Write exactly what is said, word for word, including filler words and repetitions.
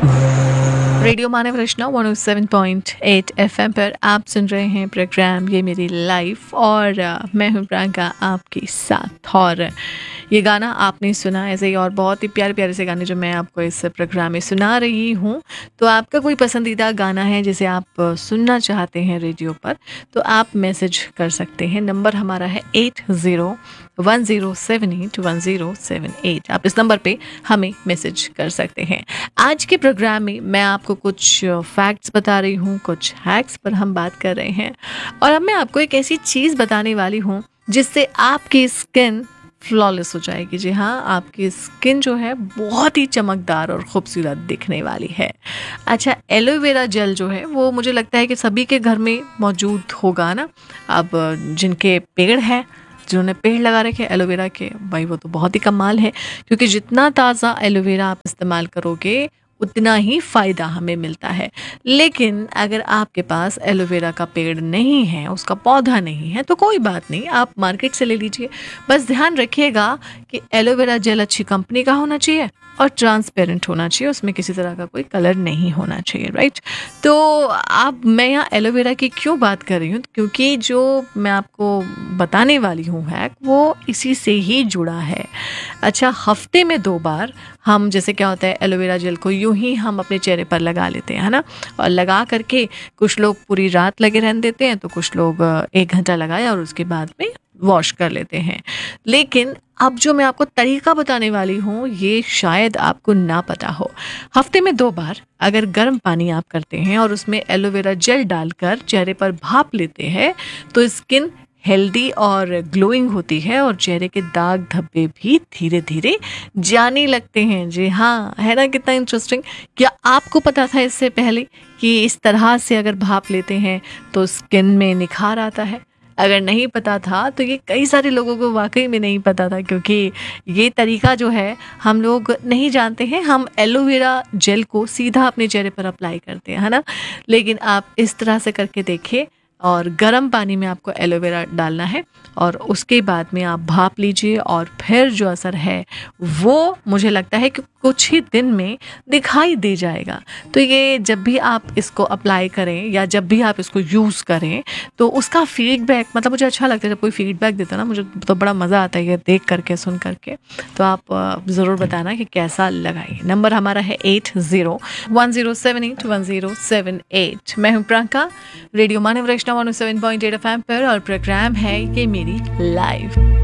Radio मानव रचना one O seven point eight FM पर आप सुन रहे हैं प्रोग्राम ये मेरी लाइफ और अ, मैं हूं प्रियंका आपके साथ। और ये गाना आपने सुना, ऐसे ही और बहुत ही प्यारे प्यारे से गाने जो मैं आपको इस प्रोग्राम में सुना रही हूं। तो आपका कोई पसंदीदा गाना है जिसे आप अ, सुनना चाहते हैं रेडियो पर, तो आप मैसेज कर सकते हैं। नंबर हमारा है eight zero one zero seven eight one zero seven eight. आप इस नंबर पे हमें मैसेज कर सकते हैं। आज के प्रोग्राम में मैं आपको कुछ फैक्ट्स बता रही हूँ, कुछ हैक्स पर हम बात कर रहे हैं। और अब मैं आपको एक ऐसी चीज़ बताने वाली हूँ जिससे आपकी स्किन फ्लॉलेस हो जाएगी। जी हाँ, आपकी स्किन जो है बहुत ही चमकदार और खूबसूरत दिखने वाली है। अच्छा, एलोवेरा जेल जो है वो मुझे लगता है कि सभी के घर में मौजूद होगा ना। अब जिनके पेड़ हैं, जिन्होंने पेड़ लगा रखे एलोवेरा के, भाई वो तो बहुत ही कमाल है, क्योंकि जितना ताज़ा एलोवेरा आप इस्तेमाल करोगे उतना ही फ़ायदा हमें मिलता है। लेकिन अगर आपके पास एलोवेरा का पेड़ नहीं है, उसका पौधा नहीं है, तो कोई बात नहीं, आप मार्केट से ले लीजिए। बस ध्यान रखिएगा कि एलोवेरा जेल अच्छी कंपनी का होना चाहिए और ट्रांसपेरेंट होना चाहिए, उसमें किसी तरह का कोई कलर नहीं होना चाहिए, राइट। तो आप, मैं यहाँ एलोवेरा की क्यों बात कर रही हूँ, क्योंकि जो मैं आपको बताने वाली हूँ हैक, वो इसी से ही जुड़ा है। अच्छा, हफ्ते में दो बार हम, जैसे क्या होता है, एलोवेरा जेल को यूं ही हम अपने चेहरे पर लगा लेते हैं, है ना। और लगा करके कुछ लोग पूरी रात लगे रहने देते हैं, तो कुछ लोग अ, एक घंटा लगाए और उसके बाद में वॉश कर लेते हैं। लेकिन अब जो मैं आपको तरीका बताने वाली हूँ, ये शायद आपको ना पता हो। हफ्ते में दो बार अगर गर्म पानी आप करते हैं और उसमें एलोवेरा जेल डालकर चेहरे पर भाप लेते हैं, तो स्किन हेल्दी और ग्लोइंग होती है और चेहरे के दाग धब्बे भी धीरे धीरे जाने लगते हैं। जी हाँ, है ना, कितना इंटरेस्टिंग। क्या आपको पता था इससे पहले कि इस तरह से अगर भाप लेते हैं तो स्किन में निखार आता है? अगर नहीं पता था तो ये कई सारे लोगों को वाकई में नहीं पता था, क्योंकि ये तरीका जो है हम लोग नहीं जानते हैं। हम एलोवेरा जेल को सीधा अपने चेहरे पर अप्लाई करते हैं, है ना। लेकिन आप इस तरह से करके देखिए, और गर्म पानी में आपको एलोवेरा डालना है और उसके बाद में आप भाप लीजिए, और फिर जो असर है वो मुझे लगता है कि कुछ ही दिन में दिखाई दे जाएगा। तो ये जब भी आप इसको अप्लाई करें या जब भी आप इसको यूज़ करें, तो उसका फीडबैक, मतलब मुझे अच्छा लगता है जब कोई फीडबैक देता है ना, मुझे तो बड़ा मज़ा आता है ये देख करके, सुन करके। तो आप ज़रूर बताना कि कैसा लगा। ये नंबर हमारा है eight zero one zero seven eight one zero seven eight. मैं हूँ प्रियंका, रेडियो मानव रचना one O seven point eight F M पर, और प्रोग्राम है ये मेरी लाइफ।